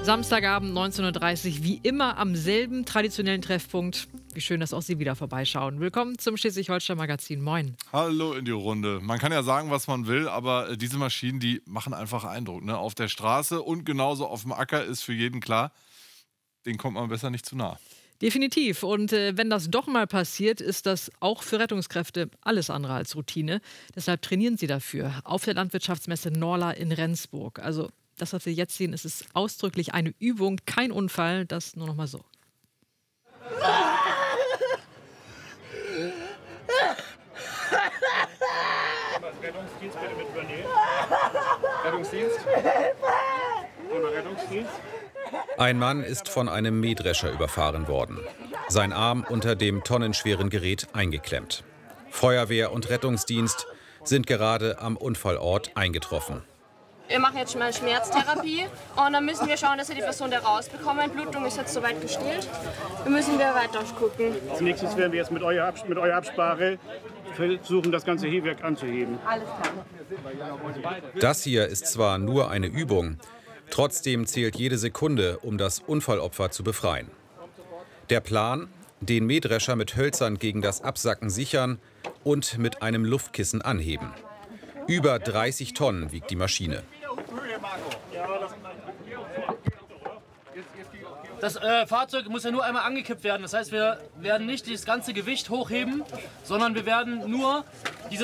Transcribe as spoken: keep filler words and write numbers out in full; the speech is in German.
Samstagabend neunzehn Uhr dreißig, wie immer am selben traditionellen Treffpunkt. Wie schön, dass auch Sie wieder vorbeischauen. Willkommen zum Schleswig-Holstein-Magazin. Moin. Hallo in die Runde. Man kann ja sagen, was man will, aber äh, diese Maschinen, die machen einfach Eindruck. Ne? Auf der Straße und genauso auf dem Acker ist für jeden klar, den kommt man besser nicht zu nah. Definitiv. Und äh, wenn das doch mal passiert, ist das auch für Rettungskräfte alles andere als Routine. Deshalb trainieren sie dafür auf der Landwirtschaftsmesse Norla in Rendsburg. Also das, was wir jetzt sehen, ist es ausdrücklich eine Übung, kein Unfall. Das nur noch mal so. Rettungsdienst bitte mit übernehmen. Rettungsdienst. Rettungsdienst. Ein Mann ist von einem Mähdrescher überfahren worden. Sein Arm unter dem tonnenschweren Gerät eingeklemmt. Feuerwehr und Rettungsdienst sind gerade am Unfallort eingetroffen. Wir machen jetzt schon mal Schmerztherapie und dann müssen wir schauen, dass wir die Person da rausbekommen. Blutung ist jetzt soweit gestillt. Wir müssen wir weiter gucken. Als nächstes werden wir jetzt mit eurer, Abs mit eurer Absprache versuchen, das ganze Hiebwerk anzuheben. Alles klar. Das hier ist zwar nur eine Übung, trotzdem zählt jede Sekunde, um das Unfallopfer zu befreien. Der Plan: den Mähdrescher mit Hölzern gegen das Absacken sichern und mit einem Luftkissen anheben. Über dreißig Tonnen wiegt die Maschine. Das äh, Fahrzeug muss ja nur einmal angekippt werden. Das heißt, wir werden nicht das ganze Gewicht hochheben, sondern wir werden nur diese